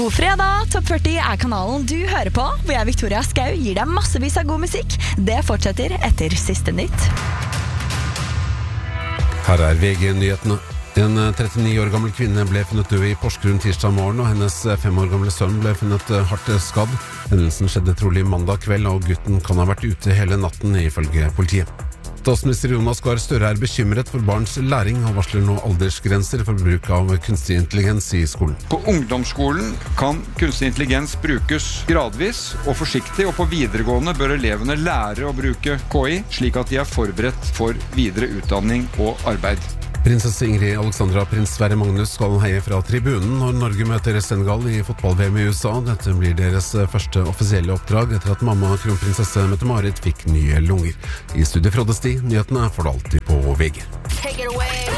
God fredag, Topp 40 er kanalen du hører på, hvor jeg, Victoria Skau, gir deg massevis av god musikk. Det fortsetter etter siste nytt. Her er VG-nyhetene. En 39 år gammel kvinne ble funnet død i Porsgrunn tirsdag morgen, og hennes 5 år gamle sønn ble funnet hardt skadd. Hendelsen skjedde trolig mandag kveld, og gutten kan ha vært ute hele natten, ifølge politiet. Statsminister Jonas Gahr Støre er bekymret for barns læring og varsler nå aldersgrenser for bruk av kunstig intelligens i skolen. På ungdomsskolen kan kunstig intelligens brukes gradvis og forsiktig, og på videregående bør elevene lære å bruke KI, slik at de er forberedt for videre utdanning og arbeid. Prinsesse Ingrid Alexandra og prins Sverre Magnus skal heie fra tribunen når Norge møter Senegal i fotball-VM i USA. Dette blir deres første offisielle oppdrag etter at mamma kronprinsesse Mette-Marit fikk nye lunger. I studiet Frode Sti, nyhetene får du alltid på VG. Take it away.